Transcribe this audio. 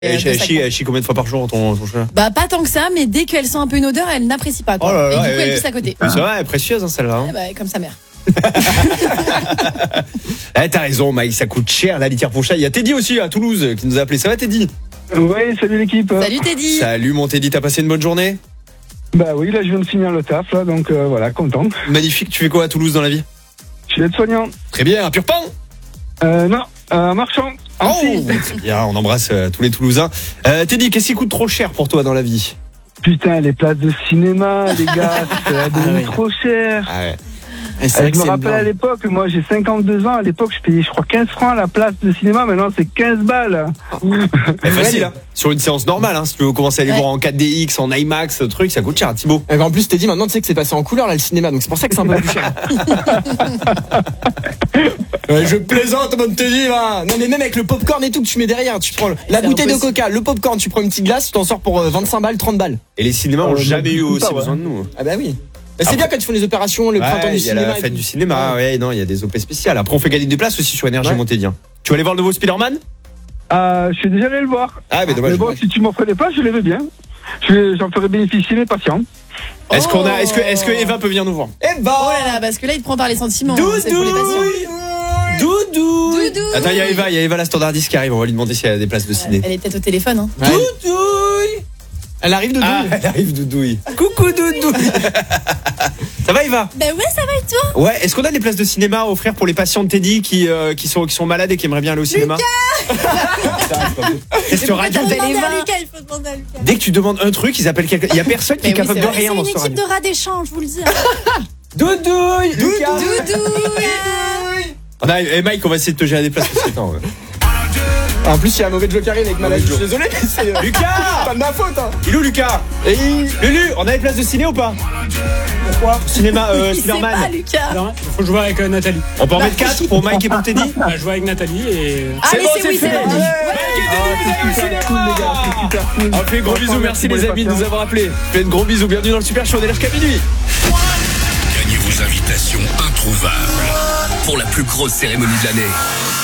Elle chie combien de fois par jour ton chat? Bah pas tant que ça, mais dès qu'elle sent un peu une odeur, elle n'apprécie pas, quoi. Oh là là, et du coup elle pisse à côté. C'est vrai, elle est précieuse celle-là. Hein. Bah, comme sa mère. T'as raison Mike, ça coûte cher la litière pour chat. Il y a Teddy aussi à Toulouse qui nous a appelé. Ça va Teddy? Ouais, salut l'équipe. Salut Teddy. Salut mon Teddy, t'as passé une bonne journée? Bah oui, là je viens de finir le taf, là, donc voilà, content. Magnifique, tu fais quoi à Toulouse dans la vie? Je suis aide-soignant. Très bien, à Purpan? Non, marchand. Oh, très bien, on embrasse tous les Toulousains. Teddy, qu'est-ce qui coûte trop cher pour toi dans la vie? Putain, les places de cinéma, les gars, c'est devenu trop cher. Ah ouais. Je me rappelle à l'époque, moi j'ai 52 ans, à l'époque je payais je crois 15 francs la place de cinéma, maintenant c'est 15 balles. Facile, hein. Sur une séance normale, hein. Si tu veux commencer à aller voir en 4DX, en IMAX, truc, ça coûte cher, Thibaut. En plus, t'es dit maintenant, tu sais que c'est passé en couleur là le cinéma, donc c'est pour ça que c'est un peu plus cher. Je plaisante, mon Teddy là. Non mais même avec le popcorn et tout que tu mets derrière, tu prends la bouteille de coca, le popcorn, tu prends une petite glace, tu t'en sors pour 25 balles, 30 balles. Et les cinémas ont jamais eu aussi besoin de nous. Ah bah oui. C'est bien quand ils font les opérations, le printemps du cinéma. Il y a la fête du cinéma, non, il y a des OP spéciales. Après, on fait gagner des places aussi sur Énergie Montedien. Tu vas aller voir le nouveau Spider-Man? Je suis déjà allé le voir. Ah, mais dommage. Mais bon, si tu m'offres des places, je les veux bien. J'en ferai bénéficier les patients. Est-ce que Eva peut venir nous voir? Eva! Oh là là, parce que là il te prend par les sentiments. C'est pour les patients. Doudou! Attends, il y a Eva la standardiste qui arrive, on va lui demander s'il y a des places de ciné. Elle est peut-être au téléphone, hein. Doudouille! Elle arrive Doudouille. Elle arrive Doudouille. Coucou Doudouille. Ça va Eva? Ben ouais, ça va et toi? Ouais, est-ce qu'on a des places de cinéma à offrir pour les patients de Teddy qui sont malades et qui aimeraient bien aller au cinéma? Qu'est-ce que radio? Il faut demander à Lucas. Dès que tu demandes un truc, ils appellent quelqu'un. Il y a personne qui est capable de rien dans ce C'est une radio. équipe de rats d'échange, je vous le dis. Doudouille! Lucas! Doudouille. Et Mike, on va essayer de te gérer des places. Attends, En plus, il y a un mauvais joker avec maladie. Je suis désolé, mais c'est Lucas! pas de ma faute. Hein. Il est où Lucas? Lulu, on a des places de ciné ou pas? Pourquoi? Cinéma, Il sait Spider-Man. pas, Lucas. Non, il faut jouer avec Nathalie. On peut en mettre 4 pour Mike et pour Teddy? Je joue avec Nathalie et... Allez, c'est fait. bon. Super cool les gars, c'est super cool. On fait gros bisous, merci les amis de nous avoir appelés. Faites de gros bisous, bienvenue dans le Super Show, on est là jusqu'à minuit. Gagnez vos invitations introuvables pour la plus grosse cérémonie de l'année.